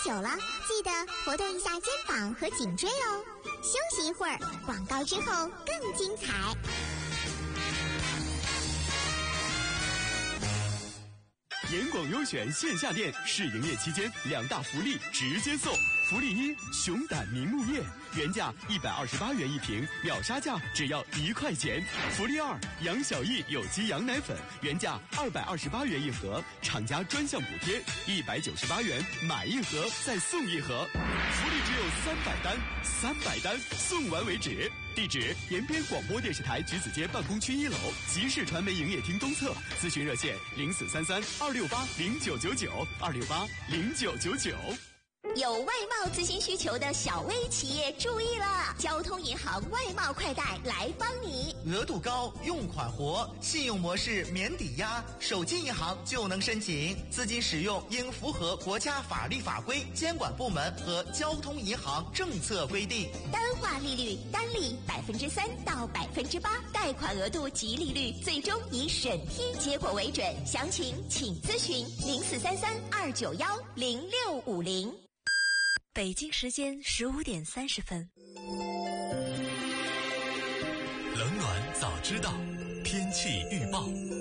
久了，记得活动一下肩膀和颈椎哦。休息一会儿，广告之后更精彩。 严广优选线下店试营业期间2大福利直接送。福利1：熊胆明目叶，原价128元一瓶，秒杀价只要1块钱。福利2：杨小艺有机羊奶粉，原价228元一盒，厂家专项补贴198元，买一盒再送一盒。福利只有300单，300单送完为止。地址：延边广播电视台橘子街办公区1楼，集市传媒营业厅东侧。咨询热线：0433-268-0999，268-0999。 有外贸资金需求的小微企业注意了，交通银行外贸快贷来帮你。 额度高，用款活，信用模式免抵押，手机银行就能申请。资金使用应符合国家法律法规、监管部门和交通银行政策规定。 单化利率单利3%到8%，贷款额度及利率最终以审批结果为准。详情请咨询0433-291-0650。 北京时间15点30分。 冷暖早知道，天气预报。